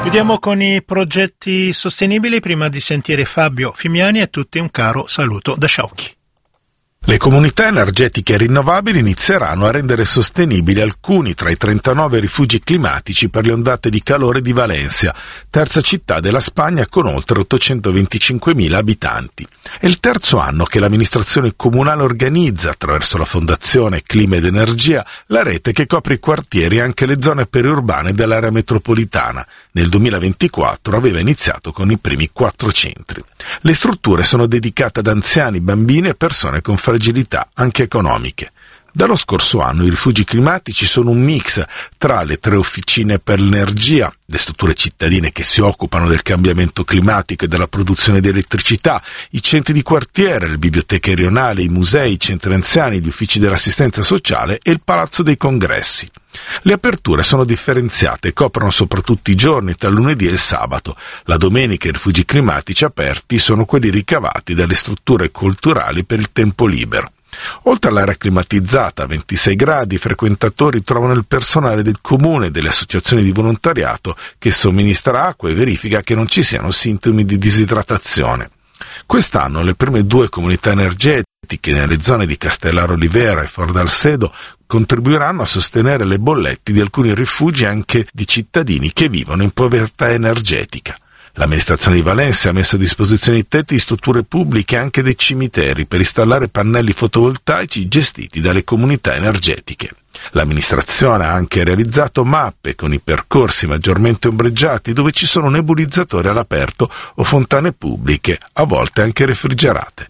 Chiudiamo con i progetti sostenibili prima di sentire Fabio Fimiani. A tutti un caro saluto da Sciauchi. Le comunità energetiche rinnovabili inizieranno a rendere sostenibili alcuni tra i 39 rifugi climatici per le ondate di calore di Valencia, terza città della Spagna con oltre 825.000 abitanti. È il terzo anno che l'amministrazione comunale organizza, attraverso la Fondazione Clima ed Energia, la rete che copre i quartieri e anche le zone periurbane dell'area metropolitana. Nel 2024 aveva iniziato con i primi 4 centri. Le strutture sono dedicate ad anziani, bambini e persone con fragilità anche economiche. Dallo scorso anno i rifugi climatici sono un mix tra le 3 officine per l'energia, le strutture cittadine che si occupano del cambiamento climatico e della produzione di elettricità, i centri di quartiere, le biblioteche rionali, i musei, i centri anziani, gli uffici dell'assistenza sociale e il palazzo dei congressi. Le aperture sono differenziate e coprono soprattutto i giorni tra il lunedì e il sabato. La domenica i rifugi climatici aperti sono quelli ricavati dalle strutture culturali per il tempo libero. Oltre all'area climatizzata a 26 gradi, i frequentatori trovano il personale del comune e delle associazioni di volontariato che somministra acqua e verifica che non ci siano sintomi di disidratazione. Quest'anno le prime 2 comunità energetiche nelle zone di Castellaro Olivera e Fordalsedo contribuiranno a sostenere le bollette di alcuni rifugi anche di cittadini che vivono in povertà energetica. L'amministrazione di Valencia ha messo a disposizione di tetti di strutture pubbliche e anche dei cimiteri per installare pannelli fotovoltaici gestiti dalle comunità energetiche. L'amministrazione ha anche realizzato mappe con i percorsi maggiormente ombreggiati dove ci sono nebulizzatori all'aperto o fontane pubbliche, a volte anche refrigerate.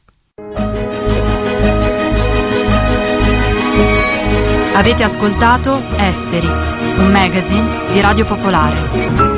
Avete ascoltato Esteri, un magazine di Radio Popolare.